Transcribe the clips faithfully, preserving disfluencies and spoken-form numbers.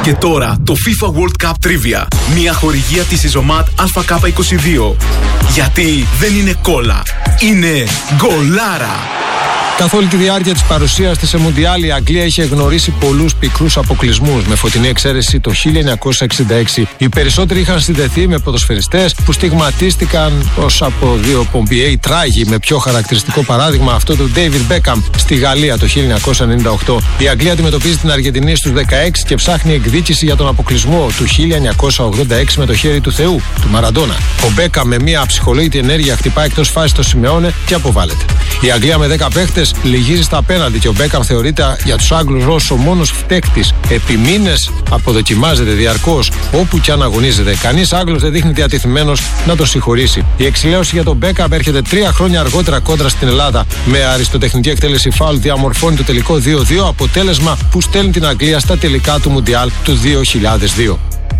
Και τώρα το FIFA World Cup Trivia. Μια χορηγία της Ιζωμάτ Α Κ είκοσι δύο. Γιατί δεν είναι κόλλα, είναι γκολάρα. Καθ' όλη τη διάρκεια της παρουσίας της σε Μουντιάλ, η Αγγλία είχε γνωρίσει πολλούς πικρούς αποκλεισμούς, με φωτεινή εξαίρεση το χίλια εννιακόσια εξήντα έξι. Οι περισσότεροι είχαν συνδεθεί με ποδοσφαιριστές που στιγματίστηκαν ως από δύο πομπιέοι τράγοι, με πιο χαρακτηριστικό παράδειγμα αυτό του David Beckham στη Γαλλία το χίλια εννιακόσια ενενήντα οκτώ. Η Αγγλία αντιμετωπίζει την Αργεντινή στους δεκαέξι και ψάχνει εκδίκηση για τον αποκλεισμό του χίλια εννιακόσια ογδόντα έξι με το χέρι του Θεού, του Μαραντόνα. Ο Beckham με μια αψυχολόγητη ενέργεια χτυπά εκτός φάσης το Σιμεώνε και αποβάλλεται. Η Αγγλία με δέκα παίχτες λυγίζει στα απέναντι και ο Μπέκαμ θεωρείται για τους Άγγλους Ρώσους ο μόνος φταίκτης. Επί μήνες αποδοκιμάζεται διαρκώς όπου και αν αγωνίζεται. Κανείς Άγγλος δεν δείχνει διατεθειμένος να τον συγχωρήσει. Η εξηλαίωση για τον Μπέκαμ έρχεται τρία χρόνια αργότερα κόντρα στην Ελλάδα. Με αριστοτεχνική εκτέλεση φάουλ διαμορφώνει το τελικό δύο δύο, αποτέλεσμα που στέλνει την Αγγλία στα τελικά του Μουντιάλ του δύο χιλιάδες δύο.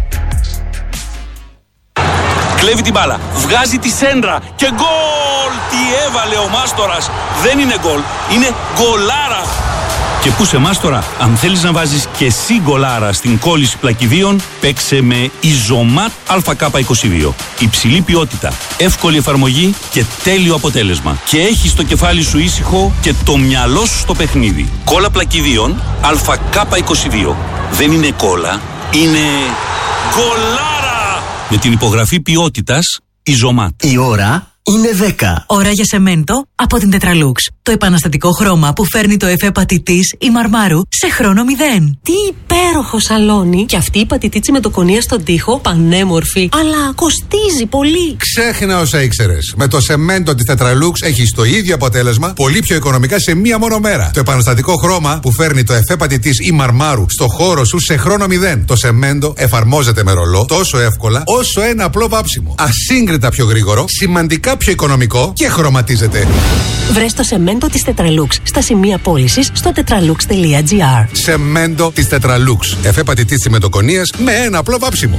Κλέβει την μπάλα, βγάζει τη σέντρα και γκολ! Τι έβαλε ο Μάστορας! Δεν είναι γκολ, είναι γκολάρα! Και πού σε Μάστορα, αν θέλεις να βάζεις και εσύ γκολάρα στην κόλληση πλακιδίων, παίξε με Ιζωμάτ Α Κ είκοσι δύο. Υψηλή ποιότητα, εύκολη εφαρμογή και τέλειο αποτέλεσμα. Και έχεις το κεφάλι σου ήσυχο και το μυαλό σου στο παιχνίδι. Κόλλα πλακιδίων Α Κ είκοσι δύο. Δεν είναι κόλλα, είναι γκολάρα! Με την υπογραφή ποιότητας Ιζωμάτ. Η ώρα είναι δέκα. Ώρα για σεμέντο από την Τετραλούξ. Το επαναστατικό χρώμα που φέρνει το εφέ πατητής ή μαρμάρου σε χρόνο μηδέν. Τι υπέροχο σαλόνι! Και αυτή η πατητίτσι με το κονία στον τοίχο, πανέμορφη, αλλά κοστίζει πολύ. Ξέχνα όσα ήξερες. Με το σεμέντο της Τετραλούξ έχεις το ίδιο αποτέλεσμα, πολύ πιο οικονομικά σε μία μόνο μέρα. Το επαναστατικό χρώμα που φέρνει το εφέ πατητής ή μαρμάρου στο χώρο σου σε χρόνο μηδέν. Το σεμέντο εφαρμόζεται με ρολό τόσο εύκολα όσο ένα απλό βάψιμο. Ασύγκριτα πιο γρήγορο, σημαντικά πιο οικονομικό και χρωματίζεται. Βρες το σεμέντο της Τετραλούξ στα σημεία πώλησης στο tetralux τελεία gr. Σεμέντο της Τετραλούξ. Εφέ πατητής τσιμεντοκονίας με ένα απλό βάψιμο.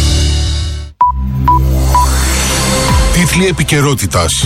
Τίτλοι επικαιρότητας.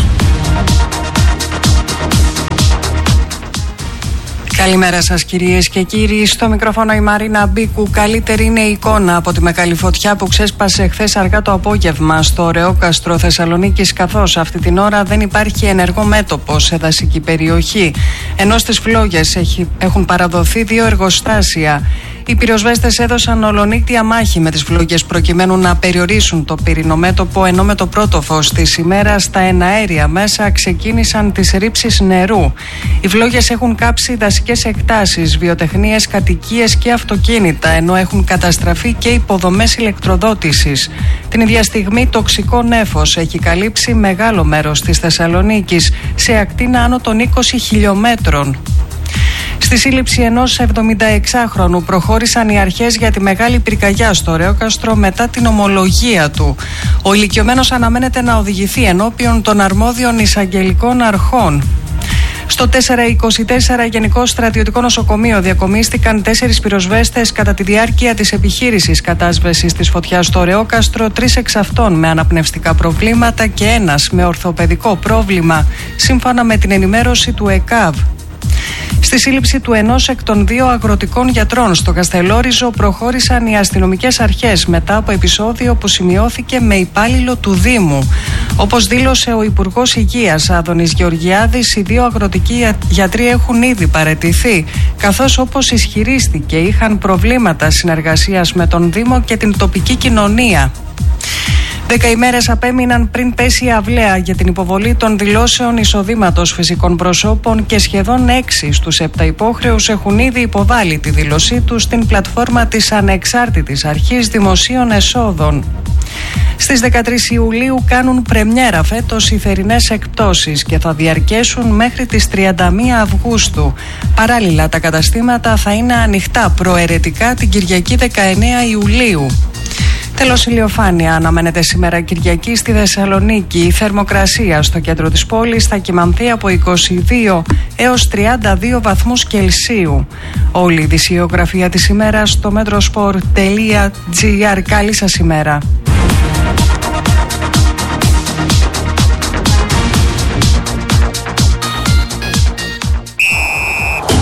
Καλημέρα σας κυρίες και κύριοι. Στο μικρόφωνο η Μαρίνα Μπίκου. Καλύτερη είναι η εικόνα από τη μεγάλη φωτιά που ξέσπασε χθες αργά το απόγευμα στο Ρεόκαστρο Θεσσαλονίκης, καθώς αυτή την ώρα δεν υπάρχει ενεργό μέτωπο σε δασική περιοχή. Ενώ στις φλόγες έχει, έχουν παραδοθεί δύο εργοστάσια. Οι πυροσβέστες έδωσαν ολονύκτια μάχη με τις φλόγες προκειμένου να περιορίσουν το πυρηνομέτωπο, ενώ με το πρώτο φως της ημέρας τα εναέρια μέσα ξεκίνησαν τις ρήψεις νερού. Οι φλόγες έχουν κάψει δασικές εκτάσεις, βιοτεχνίες, κατοικίες και αυτοκίνητα, ενώ έχουν καταστραφεί και υποδομές ηλεκτροδότησης. Την ίδια στιγμή τοξικό νέφος έχει καλύψει μεγάλο μέρος της Θεσσαλονίκης, σε ακτίνα άνω των είκοσι χιλιομέτρων. Στη σύλληψη ενός εβδομηνταεξάχρονου προχώρησαν οι αρχές για τη μεγάλη πυρκαγιά στο Ρεόκαστρο μετά την ομολογία του. Ο ηλικιωμένος αναμένεται να οδηγηθεί ενώπιον των αρμόδιων εισαγγελικών αρχών. Στο τετρακόσια είκοσι τέσσερα Γενικό Στρατιωτικό Νοσοκομείο διακομίστηκαν τέσσερις πυροσβέστες κατά τη διάρκεια της επιχείρησης κατάσβεσης της φωτιάς στο Ρεόκαστρο, τρεις εξ αυτών με αναπνευστικά προβλήματα και ένας με ορθοπαιδικό πρόβλημα, σύμφωνα με την ενημέρωση του ΕΚΑΒ. Στη σύλληψη του ενός εκ των δύο αγροτικών γιατρών στο Καστελόριζο προχώρησαν οι αστυνομικές αρχές μετά από επεισόδιο που σημειώθηκε με υπάλληλο του Δήμου. Όπως δήλωσε ο Υπουργός Υγείας Άδωνης Γεωργιάδης, οι δύο αγροτικοί γιατροί έχουν ήδη παραιτηθεί, καθώς όπως ισχυρίστηκε είχαν προβλήματα συνεργασίας με τον Δήμο και την τοπική κοινωνία. Δέκα ημέρες απέμειναν πριν πέσει η αυλαία για την υποβολή των δηλώσεων εισοδήματος φυσικών προσώπων και σχεδόν έξι στους επτά υπόχρεους έχουν ήδη υποβάλει τη δήλωσή τους στην πλατφόρμα της Ανεξάρτητης Αρχής Δημοσίων Εσόδων. Στις δεκατρείς Ιουλίου κάνουν πρεμιέρα φέτος οι θερινές εκπτώσεις και θα διαρκέσουν μέχρι τις τριάντα μία Αυγούστου. Παράλληλα, τα καταστήματα θα είναι ανοιχτά προαιρετικά την Κυριακή δεκαεννέα Ιουλίου. Τέλος, ηλιοφάνεια αναμένεται σήμερα Κυριακή στη Θεσσαλονίκη. Η θερμοκρασία στο κέντρο της πόλης θα κυμανθεί από είκοσι δύο έως τριάντα δύο βαθμούς Κελσίου. Όλη η ειδησιογραφία της ημέρας στο metrosport τελεία gr. Καλή σας ημέρα.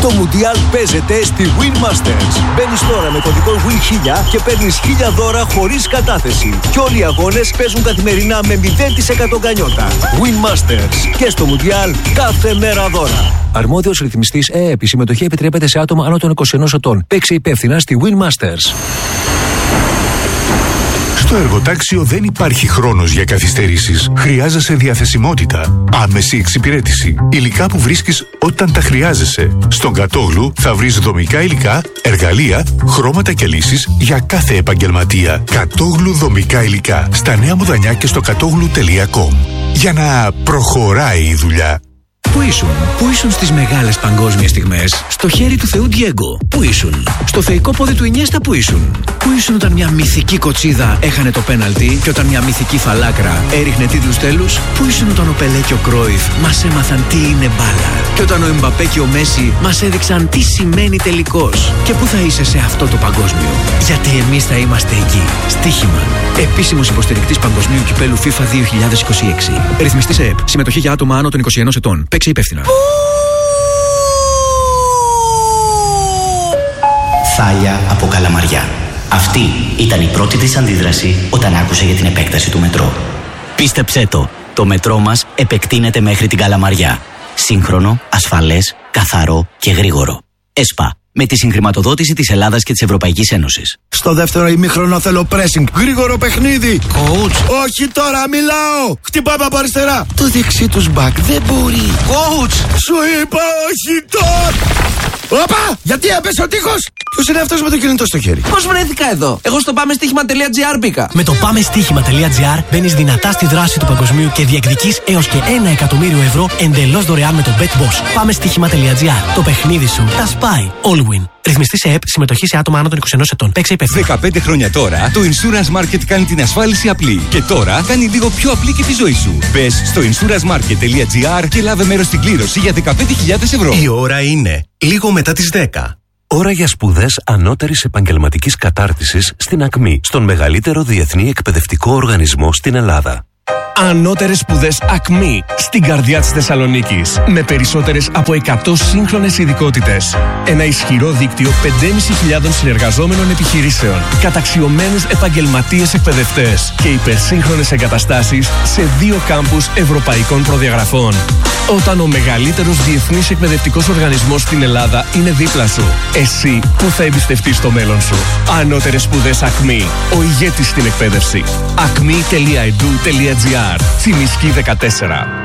Το Μουντιάλ παίζεται στη Win Masters. Μπαίνεις τώρα με κωδικό Win χίλια και παίρνεις χίλια δώρα χωρίς κατάθεση. Και όλοι οι αγώνες παίζουν καθημερινά με μηδέν τοις εκατό γκανιότα. Win Masters. Και στο Μουντιάλ κάθε μέρα δώρα. Αρμόδιος ρυθμιστής ΕΕΠ. Η συμμετοχή επιτρέπεται σε άτομα άνω των είκοσι ενός ετών. Παίξε υπεύθυνα στη Win Masters. Στο εργοτάξιο δεν υπάρχει χρόνος για καθυστερήσεις. Χρειάζεσαι διαθεσιμότητα, άμεση εξυπηρέτηση, υλικά που βρίσκεις όταν τα χρειάζεσαι. Στον Κατόγλου θα βρεις δομικά υλικά, εργαλεία, χρώματα και λύσεις για κάθε επαγγελματία. Κατόγλου δομικά υλικά. Στα Νέα Μουδανιά και στο κατόγλου τελεία κομ. Για να προχωράει η δουλειά. Πού ήσουν, πού ήσουν στις μεγάλες παγκόσμιες στιγμές, στο χέρι του Θεού Ντιέγκο, πού ήσουν, στο θεϊκό πόδι του Ινιέστα, πού ήσουν, πού ήσουν όταν μια μυθική κοτσίδα έχανε το πέναλτι και όταν μια μυθική φαλάκρα έριχνε τίτλους τέλους, πού ήσουν όταν ο Πελέ και ο Κρόιφ μας έμαθαν τι είναι μπάλα και όταν ο Εμπαπέ και ο Μέση μας έδειξαν τι σημαίνει τελικός. Και πού θα είσαι σε αυτό το παγκόσμιο, γιατί εμείς θα είμαστε εκεί. Στοίχημα. Επίσημος υποστηρικτής Παγκοσμίου Κυπέλου FIFA δύο χιλιάδες είκοσι έξι. Ρυθμιστής ΕΕΠ. Συμμετοχή για άτομα άνω των είκοσι ενός ετών. Παίξε υπεύθυνα. Θάλια από Καλαμαριά. Αυτή ήταν η πρώτη της αντίδραση όταν άκουσε για την επέκταση του μετρό. Πίστεψέ το, το μετρό μας επεκτείνεται μέχρι την Καλαμαριά. Σύγχρονο, ασφαλές, καθαρό και γρήγορο. ΕΣΠΑ. Με τη συγχρηματοδότηση της Ελλάδας και της Ευρωπαϊκής Ένωσης. Στο δεύτερο ημίχρονο θέλω pressing. Γρήγορο παιχνίδι. Coach. Όχι τώρα, μιλάω. Χτυπάμε από αριστερά. Το δεξί τους μπακ δεν μπορεί. Coach. Σου είπα όχι τώρα. Όπα! Γιατί έπεσε ο τείχος! Ποιος είναι αυτός με το κινητό στο χέρι? Πώς βρέθηκα εδώ? Εγώ στο πάμε στοίχημα τελεία τζι άρ μπήκα. Με το πάμε στοίχημα τελεία τζι άρ μπαίνεις δυνατά στη δράση του παγκοσμίου και διεκδικείς έως και ένα εκατομμύριο ευρώ εντελώς δωρεάν με το BetBoss. Πάμε στοίχημα τελεία τζι άρ. Το παιχνίδι σου τα σπάει. Allwin. Ρυθμιστής ΕΕΠ. Συμμετοχή σε άτομα άνω των είκοσι ενός ετών. Παίξε υπεύθυνα. δεκαπέντε χρόνια τώρα το Insurance Market κάνει την ασφάλιση απλή. Και τώρα κάνει λίγο πιο απλή και τη ζωή σου. Μπες στο insurance market τελεία τζι άρ και λάβε μέρος στην κλήρωση για δεκαπέντε χιλιάδες ευρώ. Η ώρα είναι λίγο μετά τις δέκα. Ώρα για σπουδές ανώτερης επαγγελματικής κατάρτισης στην ΑΚΜΗ, στον μεγαλύτερο διεθνή εκπαιδευτικό οργανισμό στην Ελλάδα. Ανώτερες σπουδές ΑΚΜΗ, στην καρδιά της Θεσσαλονίκης, με περισσότερες από εκατό σύγχρονες ειδικότητες. Ένα ισχυρό δίκτυο πέντε χιλιάδες πεντακόσιων συνεργαζόμενων επιχειρήσεων, καταξιωμένους επαγγελματίες εκπαιδευτές και υπερσύγχρονες εγκαταστάσεις σε δύο κάμπους ευρωπαϊκών προδιαγραφών. Όταν ο μεγαλύτερος διεθνής εκπαιδευτικός οργανισμός στην Ελλάδα είναι δίπλα σου, εσύ που θα εμπιστευτείς το μέλλον σου. Ανώτερες σπουδές ΑΚΜΗ, ο ηγέτης στην εκπαίδευση. ακμή τελεία ι ντι γιου τελεία τζι άρ. Τσιμισκή δεκατέσσερα.